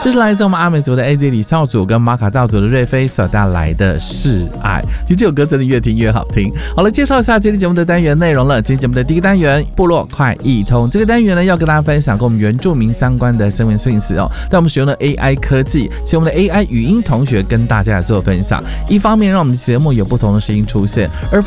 这是来自我们阿美族的 AZ 李少祖跟马卡道族的瑞菲所带来的示爱。其实这首歌真的越听越好听。好了，介绍一下今天节目的单元内容了。今天节目的第一个单元部落快易通，这个单元呢要跟大家分享跟我们原住民相关的新闻讯息哦。但我们使用了 AI 科技，请我们的 AI 语音同学跟大家来做分享。一方面让我们的节目有不同的声音出现，而